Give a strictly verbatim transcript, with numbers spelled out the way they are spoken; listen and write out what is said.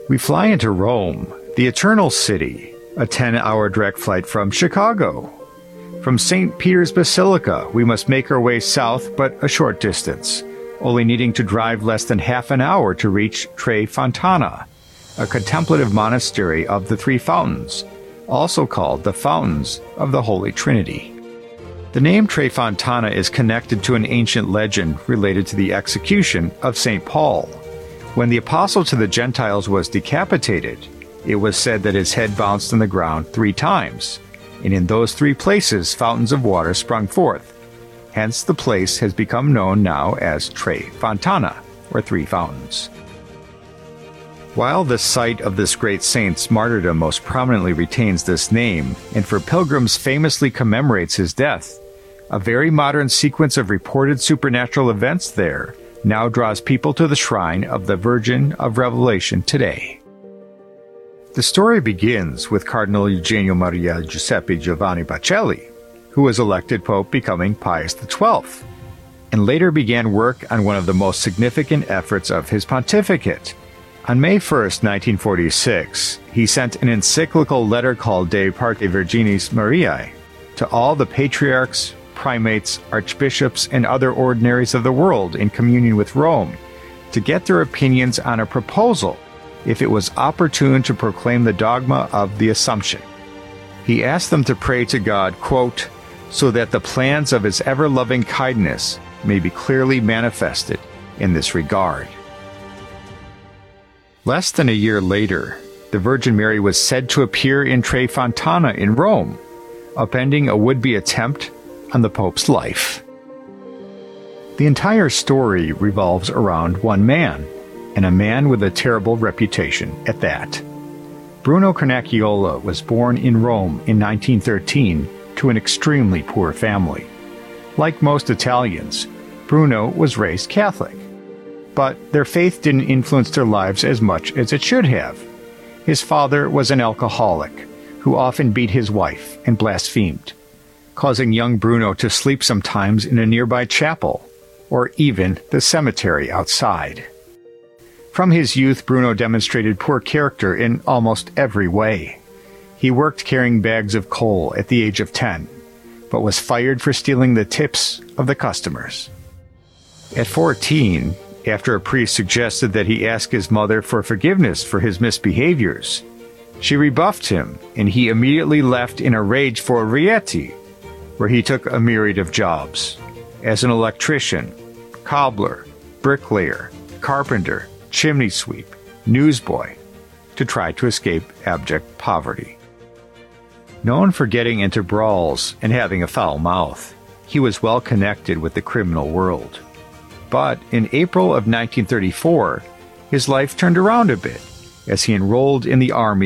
We fly into Rome, the Eternal City, a ten-hour direct flight from Chicago. From Saint Peter's Basilica, we must make our way south but a short distance, only needing to drive less than half an hour to reach Tre Fontana, a contemplative monastery of the Three Fountains, also called the Fountains of the Holy Trinity. The name Tre Fontana is connected to an ancient legend related to the execution of Saint Paul. When the apostle to the Gentiles was decapitated, it was said that his head bounced on the ground three times, and in those three places fountains of water sprung forth. Hence the place has become known now as Tre Fontana, or Three Fountains. While the site of this great saint's martyrdom most prominently retains this name, and for pilgrims famously commemorates his death, a very modern sequence of reported supernatural events there now draws people to the shrine of the Virgin of Revelation today. The story begins with Cardinal Eugenio Maria Giuseppe Giovanni Bacelli, who was elected Pope becoming Pius the twelfth, and later began work on one of the most significant efforts of his pontificate. On May first, nineteen forty-six, he sent an encyclical letter called De Parte Virginis Mariae to all the patriarchs, primates, archbishops, and other ordinaries of the world in communion with Rome to get their opinions on a proposal if it was opportune to proclaim the dogma of the Assumption. He asked them to pray to God, quote, so that the plans of his ever-loving kindness may be clearly manifested in this regard. Less than a year later, the Virgin Mary was said to appear in Tre Fontana in Rome, upending a would-be attempt on the Pope's life. The entire story revolves around one man, and a man with a terrible reputation at that. Bruno Carnacchiola was born in Rome in nineteen thirteen to an extremely poor family. Like most Italians, Bruno was raised Catholic, but their faith didn't influence their lives as much as it should have. His father was an alcoholic who often beat his wife and blasphemed, causing young Bruno to sleep sometimes in a nearby chapel, or even the cemetery outside. From his youth, Bruno demonstrated poor character in almost every way. He worked carrying bags of coal at the age of ten, but was fired for stealing the tips of the customers. At fourteen, after a priest suggested that he ask his mother for forgiveness for his misbehaviors, she rebuffed him, and he immediately left in a rage for Rieti, where he took a myriad of jobs as an electrician, cobbler, bricklayer, carpenter, chimney sweep, newsboy, to try to escape abject poverty. Known for getting into brawls and having a foul mouth, he was well connected with the criminal world. But in April of nineteen thirty-four, his life turned around a bit as he enrolled in the army